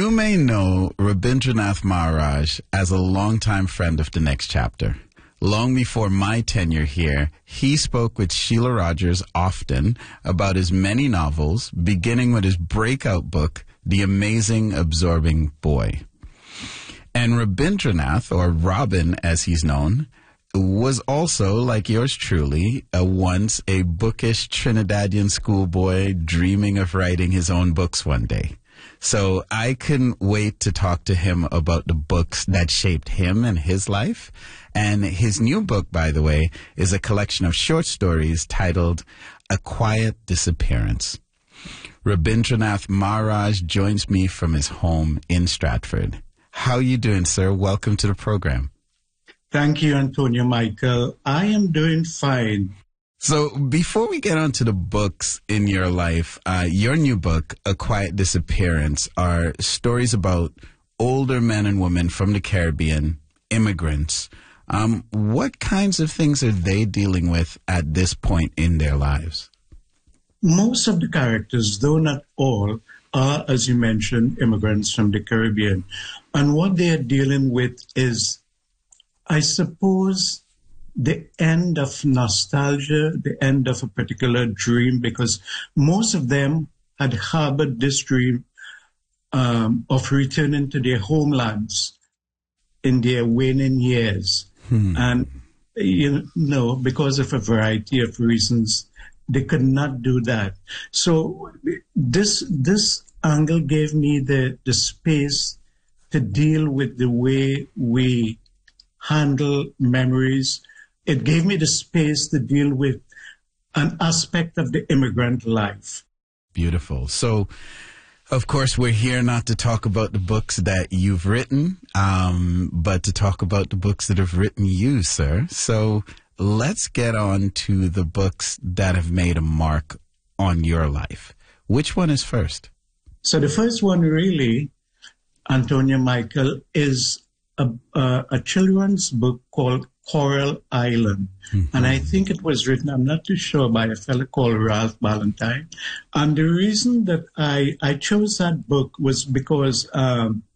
You may know Rabindranath Maharaj as a longtime friend of The Next Chapter. Long before my tenure here, he spoke with Sheila Rogers often about his many novels, beginning with his breakout book, The Amazing Absorbing Boy. And Rabindranath, or Robin as he's known, was also, like yours truly, once a bookish Trinidadian schoolboy dreaming of writing his own books one day. So I couldn't wait to talk to him about the books that shaped him and his life. And his new book, by the way, is a collection of short stories titled A Quiet Disappearance. Rabindranath Maharaj joins me from his home in Stratford. How are you doing, sir? Welcome to the program. Thank you, Antonio Michael. I am doing fine. So before we get on to the books in your life, your new book, A Quiet Disappearance, are stories about older men and women from the Caribbean, immigrants. What kinds of things are they dealing with at this point in their lives? Most of the characters, though not all, are, as you mentioned, immigrants from the Caribbean. And what they are dealing with is, I suppose, the end of nostalgia, the end of a particular dream, because most of them had harbored this dream of returning to their homelands in their waning years. And, because of a variety of reasons, they could not do that. So this angle gave me the space to deal with the way we handle memories. It gave me the space to deal with an aspect of the immigrant life. Beautiful. So, of course, we're here not to talk about the books that you've written, but to talk about the books that have written you, sir. So let's get on to the books that have made a mark on your life. Which one is first? So the first one, really, Antonio Michael, is a children's book called Coral Island. Mm-hmm. And I think it was written, I'm not too sure, by a fellow called Ralph Ballantyne. And the reason that I chose that book was because